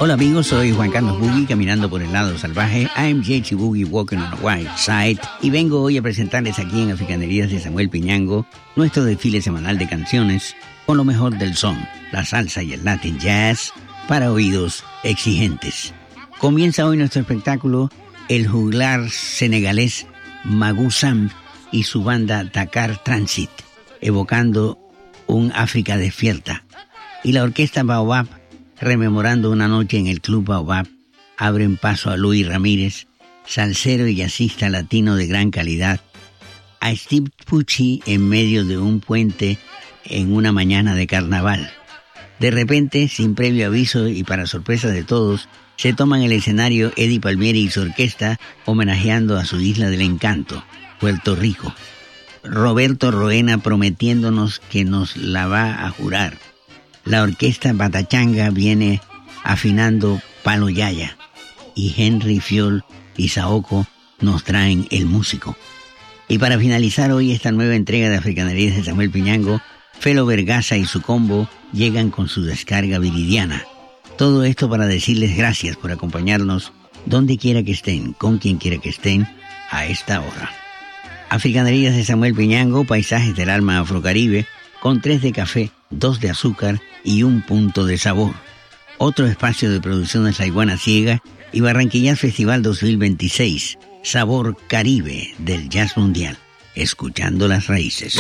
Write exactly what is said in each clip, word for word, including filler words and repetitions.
Hola amigos, soy Juan Carlos Boogie, caminando por el lado salvaje. I'm J T Boogie, walking on the white side. Y vengo hoy a presentarles aquí en Africanerías de Samuel Piñango nuestro desfile semanal de canciones con lo mejor del son, la salsa y el Latin jazz para oídos exigentes. Comienza hoy nuestro espectáculo el juglar senegalés Magou Samb y su banda Dakar Transit, evocando un África despierta. Y la orquesta Baobab, rememorando una noche en el Club Baobab, abren paso a Luis Ramírez, salsero y jazzista latino de gran calidad, a Steve Pucci en medio de un puente en una mañana de carnaval. De repente, sin previo aviso y para sorpresa de todos, se toman el escenario Eddie Palmieri y su orquesta, homenajeando a su isla del encanto, Puerto Rico. Roberto Roena prometiéndonos que nos la va a jurar. La orquesta Batachanga viene afinando Palo Yaya y Henry Fiol y Saoko nos traen El Músico. Y para finalizar hoy esta nueva entrega de Africanerías de Samuel Piñango, Felo Vergaza y su combo llegan con su descarga viridiana. Todo esto para decirles gracias por acompañarnos donde quiera que estén, con quien quiera que estén, a esta hora. Africanerías de Samuel Piñango, paisajes del alma afrocaribe, con tres de café, dos de azúcar y un punto de sabor. Otro espacio de producciones La Iguana Ciega y Barranquilla Festival dos mil veintiséis, Sabor Caribe del Jazz Mundial, escuchando las raíces.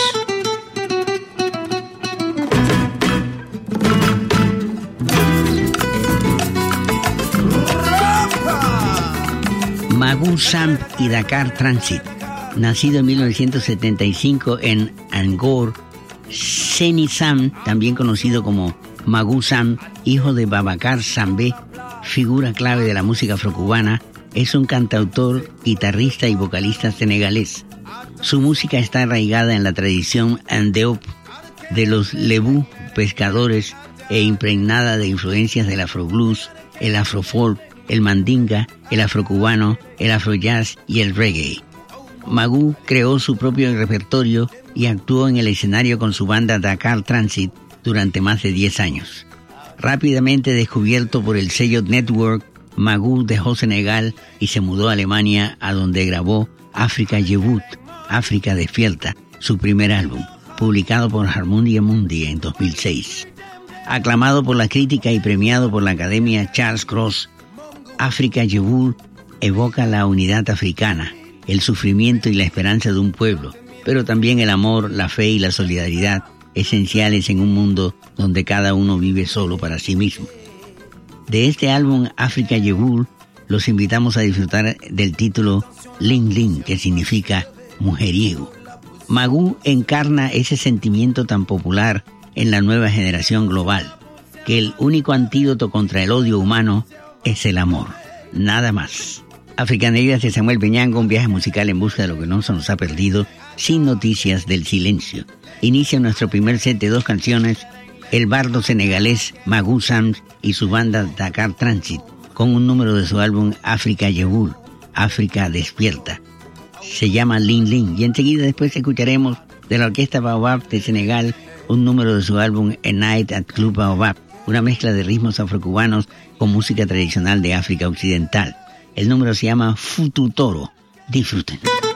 Magou Samb y Dakar Transit, nacido en mil novecientos setenta y cinco en Angor, Seni Samb, también conocido como Magou Samb, hijo de Babacar Sambé, figura clave de la música afrocubana, es un cantautor, guitarrista y vocalista senegalés. Su música está arraigada en la tradición andeup de los lebú, pescadores, e impregnada de influencias del afroblues, el afrofolk, el mandinga, el afrocubano, el afrojazz y el reggae. Magou creó su propio repertorio y actuó en el escenario con su banda Dakar Transit durante más de diez años. Rápidamente descubierto por el sello Network, Magou dejó Senegal y se mudó a Alemania, a donde grabó Africa Jebout, África Despierta, su primer álbum, publicado por Harmonia Mundi en dos mil seis. Aclamado por la crítica y premiado por la Academia Charles Cross, Africa Jebout evoca la unidad africana, el sufrimiento y la esperanza de un pueblo, pero también el amor, la fe y la solidaridad, esenciales en un mundo donde cada uno vive solo para sí mismo. De este álbum Africa Jebout, los invitamos a disfrutar del título Ling Ling, que significa mujeriego. Magou encarna ese sentimiento tan popular en la nueva generación global, que el único antídoto contra el odio humano es el amor, nada más. Africanerías de Samuel Piñango, un viaje musical en busca de lo que no se nos ha perdido, sin noticias del silencio. Inicia nuestro primer set de dos canciones, el bardo senegalés Magou Samb y su banda Dakar Transit, con un número de su álbum Africa Jebout, África Despierta. Se llama Ling Ling, y enseguida después escucharemos de la orquesta Baobab de Senegal un número de su álbum A Night at Club Baobab, una mezcla de ritmos afrocubanos con música tradicional de África Occidental. El número se llama Futu Toro. Disfruten.